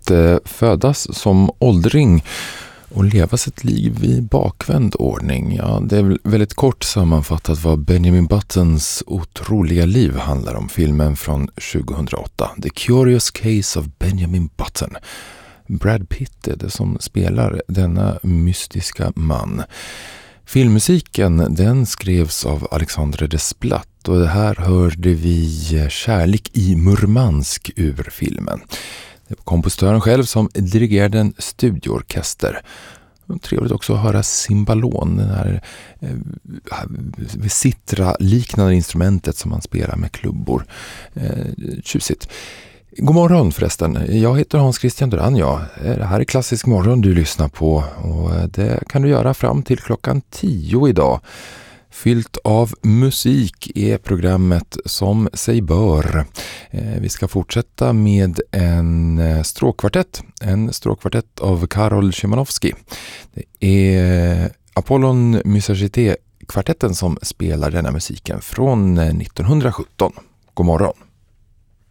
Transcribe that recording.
att födas som åldring och leva sitt liv i bakvänd ordning. Ja, det är väldigt kort sammanfattat vad Benjamin Buttons otroliga liv handlar om. Filmen från 2008, The Curious Case of Benjamin Button. Brad Pitt är det som spelar denna mystiska man. Filmmusiken den skrevs av Alexandre Desplat och det här hörde vi Kärlek i Murmansk ur filmen. Det var kompositören själv som dirigerade en studioorkester. Trevligt också att höra cimbalon, det här citra-liknande instrumentet som man spelar med klubbor. Tjusigt. God morgon förresten, jag heter Hans Christian Duran. Det här är Klassisk morgon du lyssnar på och det kan du göra fram till klockan 10 idag. Fyllt av musik är programmet som sig bör. Vi ska fortsätta med en stråkkvartett av Karol Szymanowski. Det är Apollon Musicité-kvartetten som spelar denna musiken från 1917. God morgon!